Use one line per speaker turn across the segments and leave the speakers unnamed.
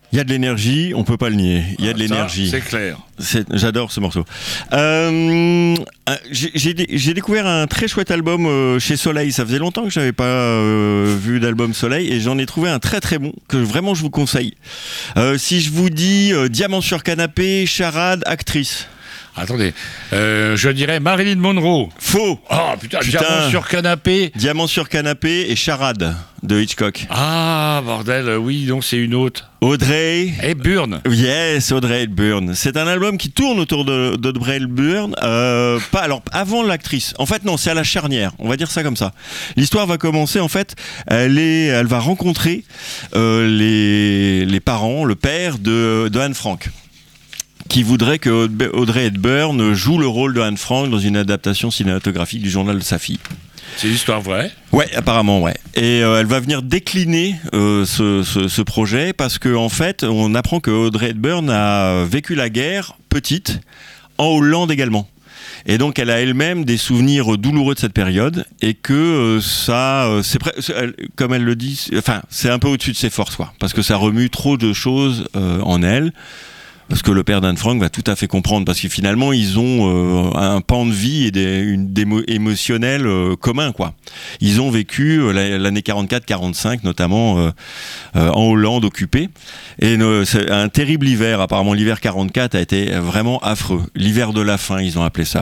Il y a de l'énergie, on peut pas le nier. Il y a de l'énergie.
C'est clair.
J'adore ce morceau. J'ai découvert un très chouette album chez Soleil. Ça faisait longtemps que j'avais pas vu d'album Soleil et j'en ai trouvé un très très bon que vraiment je vous conseille. Si je vous dis Diamant sur canapé, charade, actrice.
Attendez, je dirais Marilyn Monroe.
Faux.
Oh putain, Diamant sur canapé.
Diamant sur canapé et charade de Hitchcock.
Ah bordel, oui, donc c'est une autre.
Audrey
Hepburn.
Yes, Audrey Hepburn. C'est un album qui tourne autour d'Audrey Hepburn. Pas alors avant l'actrice. En fait non, c'est à la charnière. On va dire ça comme ça. L'histoire va commencer en fait. Elle va rencontrer les parents, le père de Anne Frank, qui voudrait que Audrey Hepburn joue le rôle de Anne Frank dans une adaptation cinématographique du journal de sa fille.
C'est l'histoire vraie ?
Ouais, apparemment, ouais. Et elle va venir décliner ce projet parce que en fait, on apprend que Audrey Hepburn a vécu la guerre petite en Hollande également. Et donc, elle a elle-même des souvenirs douloureux de cette période et que comme elle le dit, enfin, c'est un peu au-dessus de ses forces, quoi, parce que ça remue trop de choses en elle. Parce que le père d'Anne Frank va tout à fait comprendre, parce que finalement ils ont un pan de vie et des émotionnels communs, quoi. Ils ont vécu l'année 44-45 notamment en Hollande occupée, et c'est un terrible hiver. Apparemment l'hiver 44 a été vraiment affreux. L'hiver de la faim, ils ont appelé ça.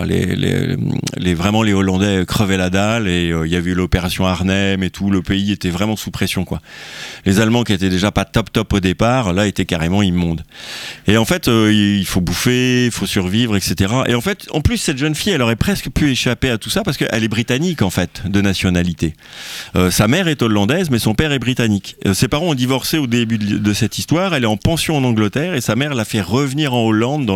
Vraiment les Hollandais crevaient la dalle et il y avait eu l'opération Arnhem et tout. Le pays était vraiment sous pression, quoi. Les Allemands qui étaient déjà pas top au départ, là étaient carrément immondes. Et en fait, il faut bouffer, il faut survivre, etc. Et en fait, en plus, cette jeune fille, elle aurait presque pu échapper à tout ça parce qu'elle est britannique, en fait, de nationalité. Sa mère est hollandaise, mais son père est britannique. Ses parents ont divorcé au début de cette histoire. Elle est en pension en Angleterre et sa mère l'a fait revenir en Hollande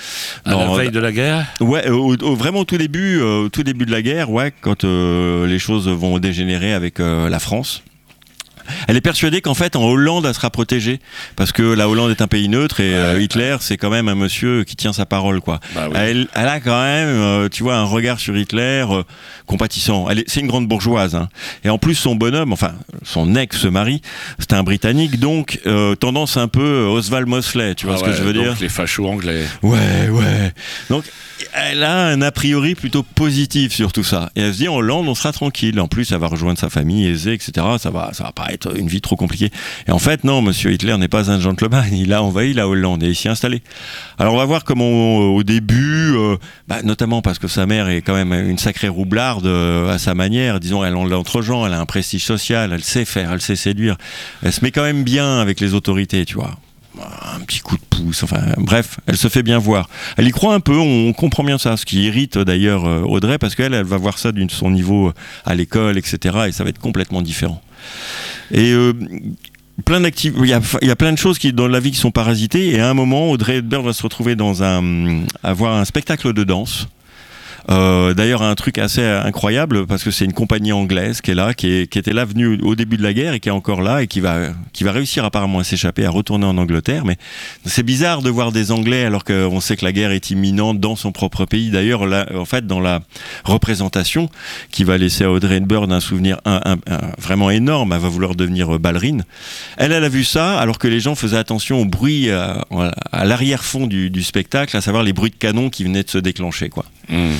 à la veille de la guerre.
Ouais, vraiment au tout début de la guerre, ouais, quand les choses vont dégénérer avec la France. Elle est persuadée qu'en fait en Hollande elle sera protégée parce que la Hollande est un pays neutre et Hitler c'est quand même un monsieur qui tient sa parole, quoi.
Bah oui.
Elle a quand même tu vois un regard sur Hitler compatissant. C'est une grande bourgeoise, hein. Et en plus son bonhomme, enfin son ex-mari, c'était un Britannique, donc tendance un peu Oswald Mosley, tu vois ce que je veux dire.
Les fachos anglais.
Ouais. Donc elle a un a priori plutôt positif sur tout ça. Et elle se dit en Hollande on sera tranquille. En plus elle va rejoindre sa famille aisée, etc. Ça va pas être une vie trop compliquée. Et en fait non, monsieur Hitler n'est pas un gentleman. Il a envahi la Hollande et il s'y est installé. Alors on va voir comment au début, notamment parce que sa mère est quand même une sacrée roublarde à sa manière. Disons elle entre gens, elle a un prestige social, elle sait faire, elle sait séduire. Elle se met quand même bien avec les autorités, tu vois. Un petit coup de pouce, enfin bref, elle se fait bien voir. Elle y croit un peu, on comprend bien ça, ce qui irrite d'ailleurs Audrey, parce qu'elle va voir ça de son niveau à l'école, etc. Et ça va être complètement différent. Et plein il y a plein de choses dans la vie qui sont parasitées, et à un moment, Audrey Hepburn va se retrouver à voir un spectacle de danse. D'ailleurs un truc assez incroyable parce que c'est une compagnie anglaise qui est là, qui était là venue au début de la guerre et qui est encore là et qui va réussir apparemment à s'échapper, à retourner en Angleterre. Mais c'est bizarre de voir des Anglais alors qu'on sait que la guerre est imminente dans son propre pays. D'ailleurs là, en fait dans la représentation qui va laisser à Audrey Hepburn un souvenir vraiment énorme, elle va vouloir devenir ballerine. Elle a vu ça alors que les gens faisaient attention au bruit à l'arrière-fond du spectacle, à savoir les bruits de canon qui venaient de se déclencher, quoi.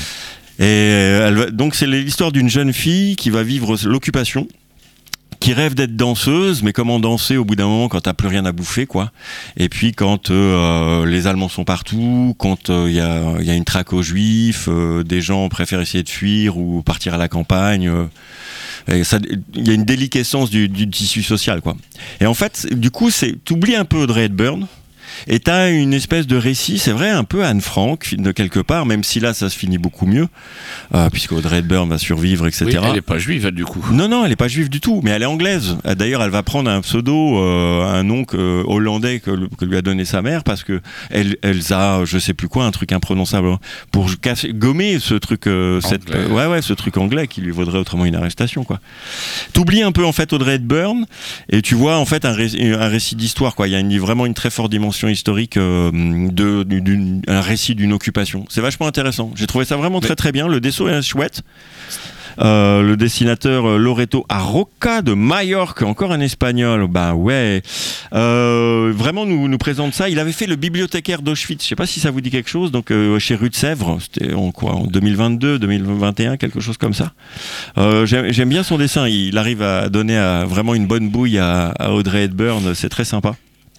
Et donc c'est l'histoire d'une jeune fille qui va vivre l'occupation, qui rêve d'être danseuse, mais comment danser au bout d'un moment quand t'as plus rien à bouffer, quoi. Et puis quand les Allemands sont partout, quand il y a une traque aux Juifs, des gens préfèrent essayer de fuir ou partir à la campagne. Il y a une déliquescence du tissu social, quoi. Et en fait, du coup, t'oublies un peu Audrey Hepburn. Et t'as une espèce de récit, c'est vrai, un peu Anne Frank, de quelque part, même si là, ça se finit beaucoup mieux, puisque Audrey Hepburn va survivre, etc.
Oui, elle n'est pas juive, elle, du coup.
Non, elle n'est pas juive du tout, mais elle est anglaise. D'ailleurs, elle va prendre un pseudo, un nom hollandais que lui a donné sa mère, parce que Elsa, je sais plus quoi, un truc imprononçable, pour gommer ce truc, ce truc anglais qui lui vaudrait autrement une arrestation, quoi. T'oublies un peu, en fait, Audrey Hepburn, et tu vois, en fait, un récit d'histoire, quoi. Il y a vraiment une très forte dimension historique, un récit d'une occupation. C'est vachement intéressant. J'ai trouvé ça vraiment très très bien. Le dessin est chouette. le dessinateur Loreto Arroca de Majorque, encore un espagnol. Bah ouais, vraiment nous présente ça. Il avait fait le bibliothécaire d'Auschwitz. Je sais pas si ça vous dit quelque chose. Donc chez Rue de Sèvres, c'était en 2022, 2021, quelque chose comme ça. J'aime bien son dessin. Il arrive à donner vraiment une bonne bouille à Audrey Hepburn. C'est très sympa.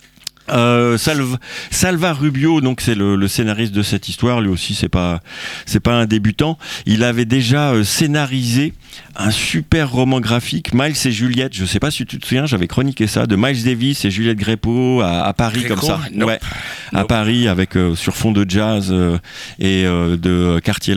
Salva Rubio, donc c'est le scénariste de cette histoire. Lui aussi, c'est pas un débutant. Il avait déjà scénarisé un super roman graphique, Miles et Juliette. Je sais pas si tu te souviens, j'avais chroniqué ça, de Miles Davis et Juliette Grépeau à Paris. Gréco, comme ça.
Nope.
Ouais, à Paris avec sur fond de jazz et de quartier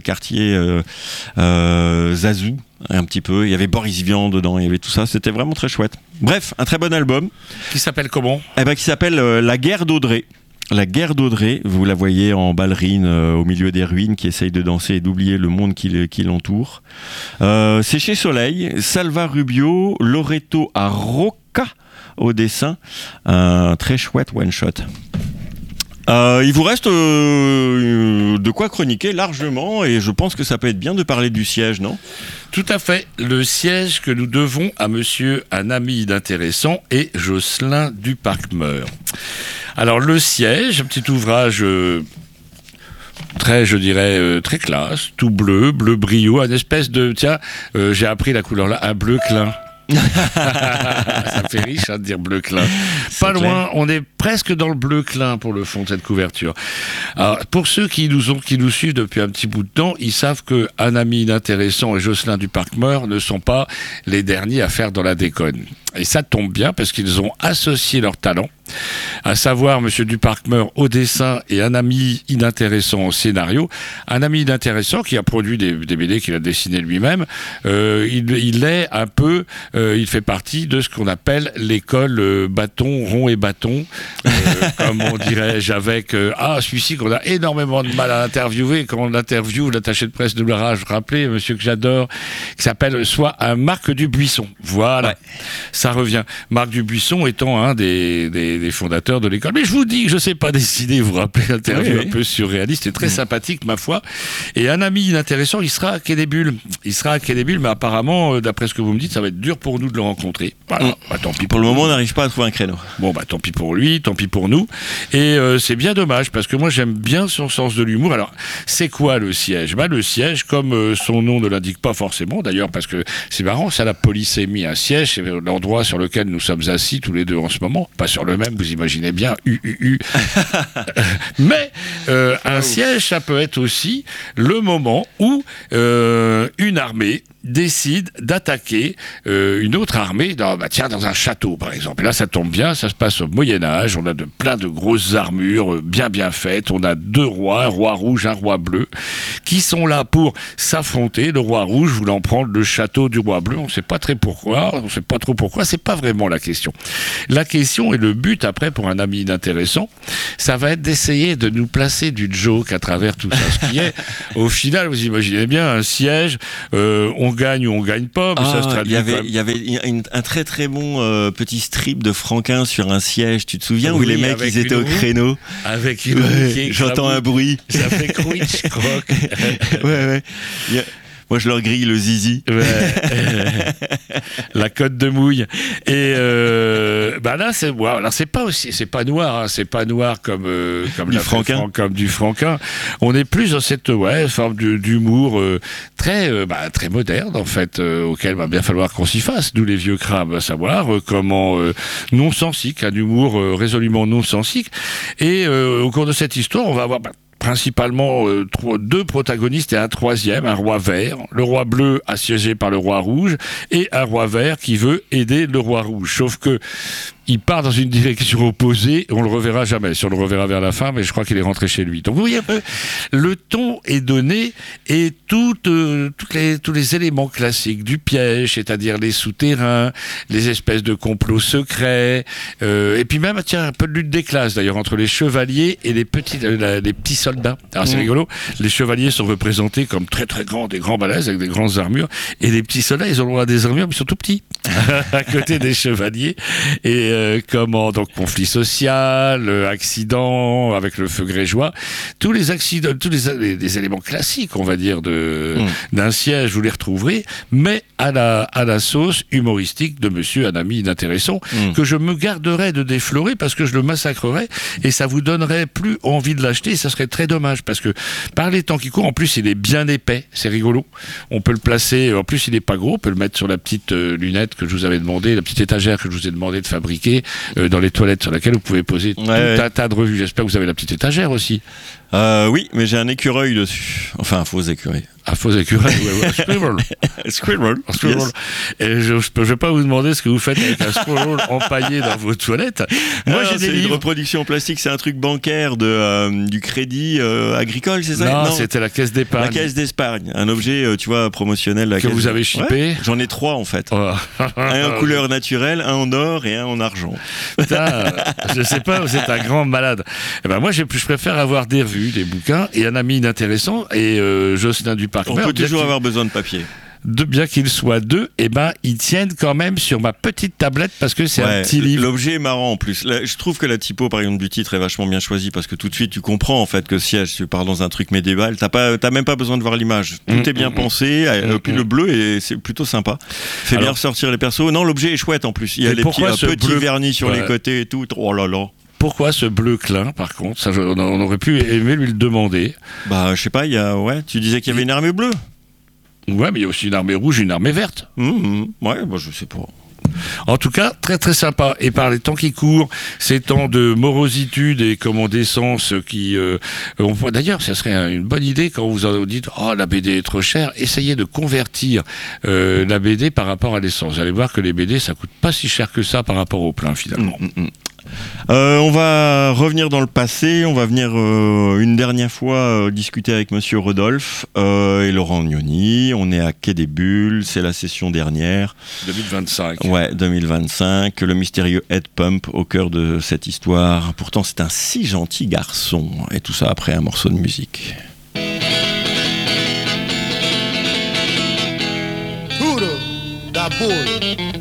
Zazou. Un petit peu, il y avait Boris Vian dedans, il y avait tout ça, c'était vraiment très chouette. Bref, un très bon album.
Qui s'appelle comment ?
Qui s'appelle La guerre d'Audrey. La guerre d'Audrey, vous la voyez en ballerine au milieu des ruines qui essaye de danser et d'oublier le monde qui l'entoure. C'est chez Soleil, Salva Rubio, Loreto Arroca au dessin, un très chouette one-shot. Il vous reste de quoi chroniquer largement et je pense que ça peut être bien de parler du siège, non ?
Tout à fait. Le siège que nous devons à monsieur un ami d'intéressant et Jocelyn Duparc-Meur. Alors le siège, un petit ouvrage très classe, tout bleu brio, une espèce de, j'ai appris la couleur là, un bleu clin. Ça fait riche de dire bleu clin. Pas loin, on est presque dans le bleu clin pour le fond de cette couverture. Alors, pour ceux qui nous suivent depuis un petit bout de temps, ils savent que Un ami d'intéressant et Jocelyn Duparc-Meur ne sont pas les derniers à faire dans la déconne. Et ça tombe bien parce qu'ils ont associé leurs talents, à savoir monsieur Duparc-Meur au dessin et un ami inintéressant au scénario. Un ami inintéressant qui a produit des BD qu'il a dessiné lui-même. Il est un peu, il fait partie de ce qu'on appelle l'école bâton, rond et bâton, comme on dirait-je avec celui-ci qu'on a énormément de mal à interviewer quand on interviewe l'attaché de presse de Lara, je rappelais, monsieur que j'adore, qui s'appelle soit un Marc Dubuisson. Voilà. Ouais. Ça revient. Marc Dubuisson étant un des fondateurs de l'école. Mais je vous dis que je ne sais pas dessiner, vous vous rappelez l'interview un peu surréaliste et très sympathique, ma foi. Et un ami inintéressant, il sera à Quai des Bulles. Mais apparemment, d'après ce que vous me dites, ça va être dur pour nous de le rencontrer. Voilà. Tant pis
pour le moment, on n'arrive pas à trouver un créneau.
Bon, tant pis pour lui, tant pis pour nous. Et c'est bien dommage, parce que moi, j'aime bien son sens de l'humour. Alors, c'est quoi le siège ? Le siège, comme son nom ne l'indique pas forcément, d'ailleurs, parce que c'est marrant, ça, la polysémie. Un siège, c'est l'endroit sur lequel nous sommes assis tous les deux en ce moment, pas sur le même, vous imaginez bien, mais un siège, ça peut être aussi le moment où une armée décide d'attaquer une autre armée dans un château, par exemple. Et là, ça tombe bien, ça se passe au Moyen-Âge, on a plein de grosses armures bien faites, on a deux rois, un roi rouge, un roi bleu, qui sont là pour s'affronter. Le roi rouge voulant prendre le château du roi bleu, on ne sait pas trop pourquoi, c'est pas vraiment la question. La question et le but, après, pour un ami inintéressant, ça va être d'essayer de nous placer du joke à travers tout ça. Ce qui est, au final, vous imaginez bien, un siège, on gagne ou on gagne pas, mais ça se traduit.
Il y avait un très très bon petit strip de Franquin sur un siège, tu te souviens, où les mecs ils étaient au créneau.
Avec une
j'entends un bruit.
Ça fait crunch, croc.
Ouais. Moi, je leur grille le zizi.
Ouais. La côte de mouille. Et là, c'est wow. Alors, c'est pas noir, hein, c'est pas noir comme
du Franquin.
Comme du Franquin. On est plus dans cette forme d'humour très moderne en fait, auquel va bien falloir qu'on s'y fasse. D'où les vieux crabes, à savoir comment non sensique, un humour résolument non sensique. Et au cours de cette histoire, on va avoir principalement deux protagonistes et un troisième, un roi vert, le roi bleu assiégé par le roi rouge et un roi vert qui veut aider le roi rouge. Sauf que il part dans une direction opposée, on le reverra jamais. Si on le reverra vers la fin, mais je crois qu'il est rentré chez lui. Donc vous voyez un peu, le ton est donné et tous les éléments classiques du piège, c'est-à-dire les souterrains, les espèces de complots secrets, et puis même un peu de lutte des classes d'ailleurs entre les chevaliers et les petits soldats. Alors c'est rigolo, les chevaliers sont représentés comme très très grands, des grands balèzes avec des grandes armures, et les petits soldats, ils ont le droit à des armures, mais ils sont tout petits à côté des chevaliers. Et donc conflit social, accident avec le feu grégeois, tous les accidents, les éléments classiques, on va dire, d'un siège, vous les retrouverez, mais à la sauce humoristique de Monsieur Anami d'Intéressant, que je me garderais de déflorer parce que je le massacrerais et ça vous donnerait plus envie de l'acheter, et ça serait très dommage parce que par les temps qui courent, en plus il est bien épais, c'est rigolo, on peut le placer, en plus il est pas gros, on peut le mettre sur la petite lunette que je vous avais demandé, la petite étagère que je vous ai demandé de fabriquer dans les toilettes, sur laquelle vous pouvez poser tout un tas de revues. J'espère que vous avez la petite étagère aussi.
Oui, mais j'ai un écureuil dessus. Enfin, un faux écureuil.
Un faux écureuil, squirrel.
Squirrel.
Yes. Et je ne vais pas vous demander ce que vous faites avec un squirrel empaillé dans vos toilettes. Moi, j'ai des livres.
C'est une reproduction en plastique, c'est un truc bancaire du crédit agricole, c'est ça?
Non, c'était la caisse d'épargne.
La caisse d'épargne, un objet, tu vois, promotionnel.
Que vous avez shippé.
Ouais, j'en ai 3 en fait.
Oh.
Un en couleur naturelle, un en or et un en argent.
Putain, je sais pas, vous êtes un grand malade. Eh ben moi, je préfère avoir des revues, des bouquins et un ami intéressant et Jocelyn Duparc.
On peut toujours avoir besoin de papier.
Bien qu'il soit 2, ils tiennent quand même sur ma petite tablette parce que c'est un petit livre.
L'objet est marrant en plus. Là, je trouve que la typo, par exemple, du titre est vachement bien choisie parce que tout de suite tu comprends en fait que siège, tu pars dans un truc médiéval, t'as même pas besoin de voir l'image. Tout est bien pensé. Puis le bleu c'est plutôt sympa. Fait bien ressortir les persos. Non, l'objet est chouette en plus. Il y a les petits vernis sur les côtés et tout. Oh là là.
Pourquoi ce bleu clin, par contre? Ça, on aurait pu aimer lui le demander.
Bah, je sais pas, tu disais qu'il y avait une armée bleue.
Ouais, mais il y a aussi une armée rouge et une armée verte.
Ouais, bah, je sais pas.
En tout cas, très très sympa. Et par les temps qui courent, ces temps de morositude et d'essence qui... D'ailleurs, ça serait une bonne idée quand vous dites « Oh, la BD est trop chère », essayez de convertir la BD par rapport à l'essence. Vous allez voir que les BD, ça coûte pas si cher que ça par rapport au plein, finalement.
On va revenir dans le passé, on va venir une dernière fois discuter avec Monsieur Rodolphe et Laurent Gnoni. On est à Quai des Bulles, c'est la session dernière.
2025.
Ouais, 2025. Le mystérieux Head Pump au cœur de cette histoire. Pourtant, c'est un si gentil garçon. Et tout ça après un morceau de musique.
Puro da boy.